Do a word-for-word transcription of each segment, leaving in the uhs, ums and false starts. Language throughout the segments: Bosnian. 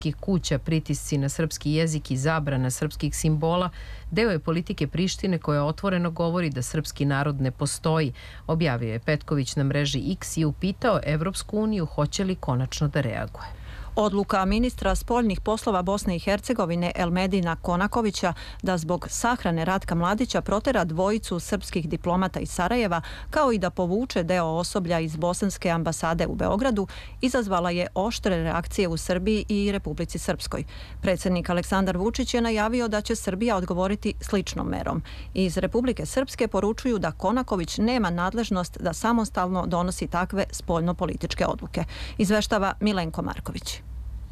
kuća, pritisci na srpski jezik i zabrana srpskih simbola deo je politike Prištine koja otvoreno govori da srpski narod ne postoji, objavio je Petković na mreži X i upitao Evropsku uniju hoće li konačno da reaguje. Odluka ministra spoljnih poslova Bosne i Hercegovine Elmedina Konakovića da zbog sahrane Ratka Mladića protera dvojicu srpskih diplomata iz Sarajeva, kao i da povuče deo osoblja iz bosanske ambasade u Beogradu, izazvala je oštre reakcije u Srbiji i Republici Srpskoj. Predsjednik Aleksandar Vučić je najavio da će Srbija odgovoriti sličnom merom. Iz Republike Srpske poručuju da Konaković nema nadležnost da samostalno donosi takve spoljnopolitičke odluke. Izveštava Milenko Marković.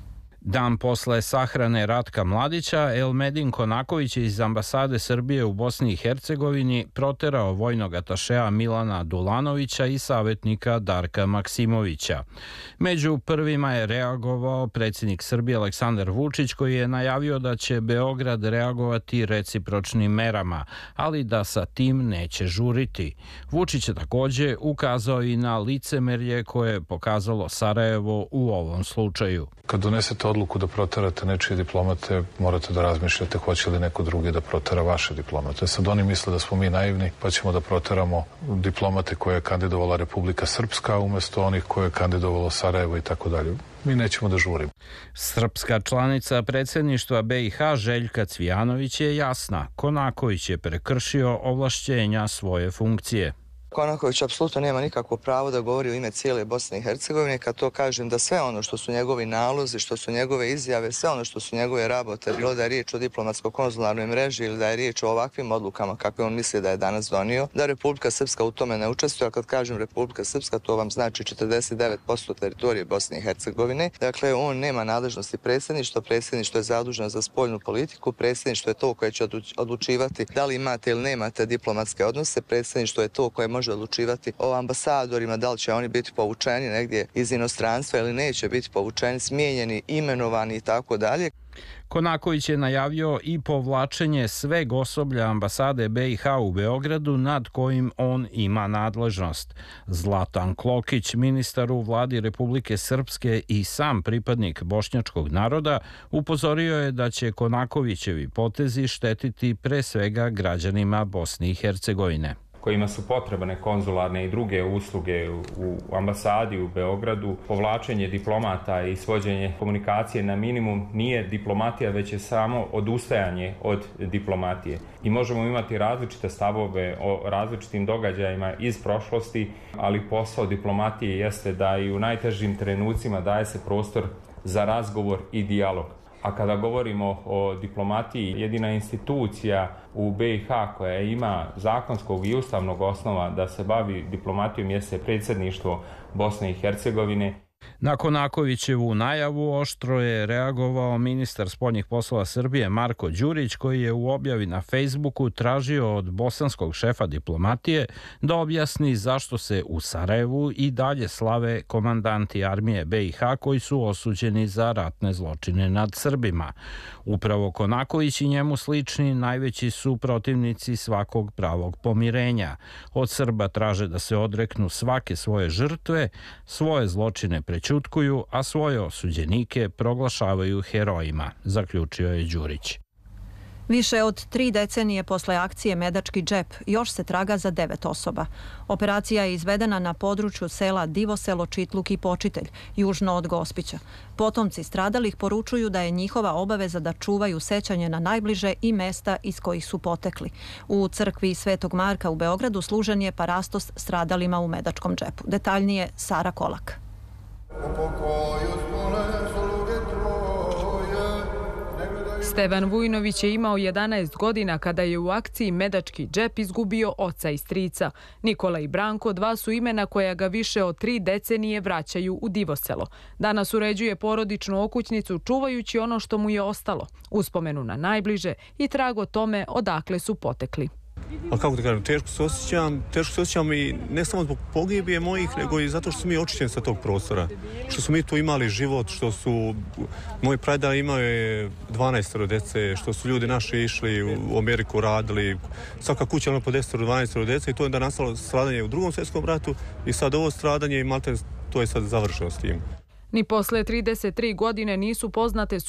Dan posle sahrane Ratka Mladića, Elmedin Konaković je iz ambasade Srbije u Bosni i Hercegovini proterao vojnog atašea Milana Dulanovića i savjetnika Darka Maksimovića. Među prvima je reagovao predsjednik Srbije Aleksandar Vučić, koji je najavio da će Beograd reagovati recipročnim merama, ali da sa tim neće žuriti. Vučić je također ukazao i na licemerje koje je pokazalo Sarajevo u ovom slučaju. Kad donesete odluku da proterate nečije diplomate, morate da razmišljate hoće li neko drugi da protera vaše diplomate. Sad oni misle da smo mi naivni, pa ćemo da proteramo diplomate koje je kandidovala Republika Srpska umjesto onih koje je kandidovalo Sarajevo i tako dalje. Mi nećemo da žurimo. Srpska članica predsjedništva B i H Željka Cvijanović je jasna. Konaković je prekršio ovlašćenja svoje funkcije. Konaković apsolutno nema nikakvo pravo da govori u ime cijele Bosne i Hercegovine. Kad to kažem da sve ono što su njegovi nalozi, što su njegove izjave, sve ono što su njegove rabote, bilo da je riječ o diplomatsko-konzularnoj mreži ili da je riječ o ovakvim odlukama kakve on misli da je danas donio, da Republika Srpska u tome ne učestvuje, a kad kažem Republika Srpska, to vam znači četrdeset devet posto teritorije Bosne i Hercegovine. Dakle, on nema nadležnosti predsjedništva, predsjedništvo je zaduženo za spoljnu politiku, predsjedništvo je to koje će odlučivati da li imate ili nemate diplomatske odnose, predsjedništvo je to koje može odlučivati o ambasadorima, da li će oni biti povučeni negdje iz inostranstva ili neće biti povučeni, smijenjeni, imenovani i tako dalje. Konaković je najavio i povlačenje sveg osoblja ambasade B i H u Beogradu nad kojim on ima nadležnost. Zlatan Klokić, ministar u vladi Republike Srpske i sam pripadnik bošnjačkog naroda, upozorio je da će Konakovićevi potezi štetiti pre svega građanima Bosne i Hercegovine. Kojima su potrebne konzularne i druge usluge u ambasadi u Beogradu, povlačenje diplomata i svođenje komunikacije na minimum nije diplomatija, već je samo odustajanje od diplomatije. I možemo imati različite stavove o različitim događajima iz prošlosti, ali posao diplomatije jeste da i u najtežim trenucima daje se prostor za razgovor i dijalog. A kada govorimo o diplomatiji, jedina institucija u B i H koja ima zakonskog i ustavnog osnova da se bavi diplomatijom jeste predsjedništvo Bosne i Hercegovine. Na Konakovićevu najavu oštro je reagovao ministar spoljnih poslova Srbije Marko Đurić, koji je u objavi na Facebooku tražio od bosanskog šefa diplomatije da objasni zašto se u Sarajevu i dalje slave komandanti armije B i H koji su osuđeni za ratne zločine nad Srbima. Upravo Konaković i njemu slični najveći su protivnici svakog pravog pomirenja. Od Srba traže da se odreknu svake svoje žrtve, svoje zločine prećutkuju, a svoje osuđenike proglašavaju herojima, zaključio je Đurić. Više od tri decenije posle akcije Medački džep još se traga za devet osoba. Operacija je izvedena na području sela Divoselo, Čitluk i Počitelj, južno od Gospića. Potomci stradalih poručuju da je njihova obaveza da čuvaju sećanje na najbliže i mesta iz kojih su potekli. U crkvi Svetog Marka u Beogradu služen je parastos stradalima u Medačkom džepu. Detaljnije Sara Kolak. Stevan Vujnović je imao jedanaest godina kada je u akciji Medački džep izgubio oca i strica. Nikola i Branko, dva su imena koja ga više od tri decenije vraćaju u Divoselo. Danas uređuje porodičnu okućnicu čuvajući ono što mu je ostalo, uspomenu na najbliže i trag o tome odakle su potekli. Ali kako da kažem, teško se osjećam, teško se osjećam i ne samo zbog pogibije mojih, nego i zato što su mi očišćeni sa tog prostora. Što su mi tu imali život, što su moji pradeda imaju dvanaest djece, što su ljudi naši išli u Ameriku, radili, svaka kuća ima po deset do dvanaest djece i to je da nastalo stradanje u drugom svjetskom ratu i sad ovo stradanje i malte to je sad završeno s tim. Ni posle trideset tri godine nisu poznate